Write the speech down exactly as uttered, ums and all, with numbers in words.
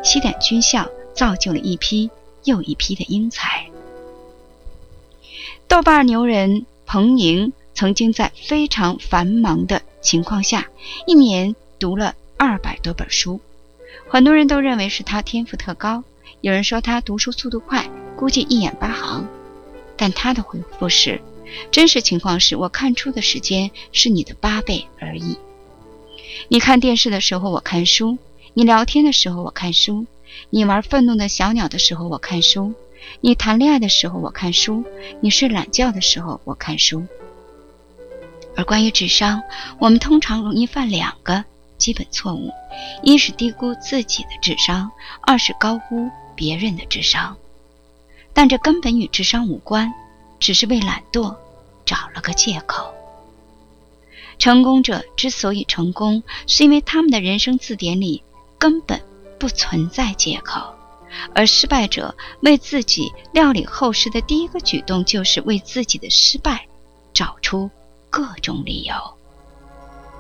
七点军校造就了一批又一批的英才。豆瓣牛人彭莹曾经在非常繁忙的情况下，一年读了二百多本书，很多人都认为是他天赋特高，有人说他读书速度快，估计一眼八行，但他的回复是，真实情况是我看书的时间是你的八倍而已。你看电视的时候我看书，你聊天的时候我看书，你玩愤怒的小鸟的时候我看书，你谈恋爱的时候我看书，你睡懒觉的时候我看书。而关于智商，我们通常容易犯两个基本错误，一是低估自己的智商，二是高估别人的智商。但这根本与智商无关，只是为懒惰找了个借口。成功者之所以成功，是因为他们的人生字典里根本不存在借口，而失败者为自己料理后事的第一个举动，就是为自己的失败找出各种理由。